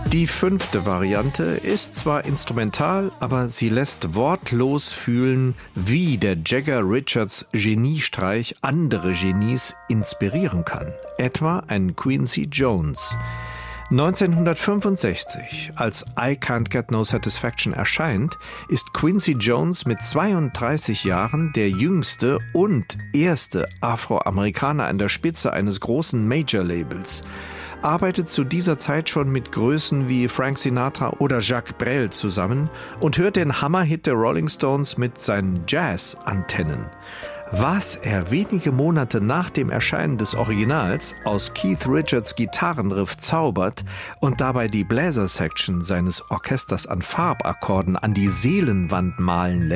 Die 5. Variante ist zwar instrumental, aber sie lässt wortlos fühlen, wie der Jagger-Richards Geniestreich andere Genies inspirieren kann. Etwa ein Quincy Jones. 1965, als I Can't Get No Satisfaction erscheint, ist Quincy Jones mit 32 Jahren der jüngste und erste Afroamerikaner an der Spitze eines großen Major-Labels. Arbeitet zu dieser Zeit schon mit Größen wie Frank Sinatra oder Jacques Brel zusammen und hört den Hammerhit der Rolling Stones mit seinen Jazz-Antennen. Was er wenige Monate nach dem Erscheinen des Originals aus Keith Richards Gitarrenriff zaubert und dabei die Bläser-Section seines Orchesters an Farbakkorden an die Seelenwand malen lässt,